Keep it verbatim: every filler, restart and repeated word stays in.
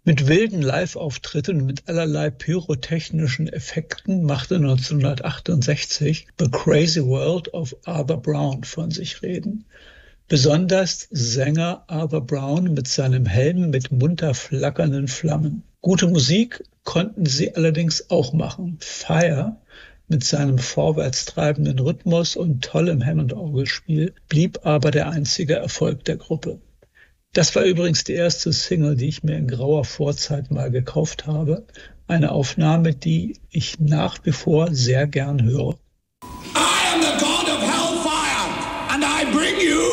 Mit wilden Live-Auftritten und mit allerlei pyrotechnischen Effekten machte neunzehnhundertachtundsechzig The Crazy World of Arthur Brown von sich reden. Besonders Sänger Arthur Brown mit seinem Helm mit munter flackernden Flammen. Gute Musik konnten sie allerdings auch machen. Fire mit seinem vorwärtstreibenden Rhythmus und tollem Hammond-Orgelspiel blieb aber der einzige Erfolg der Gruppe. Das war übrigens die erste Single, die ich mir in grauer Vorzeit mal gekauft habe. Eine Aufnahme, die ich nach wie vor sehr gern höre.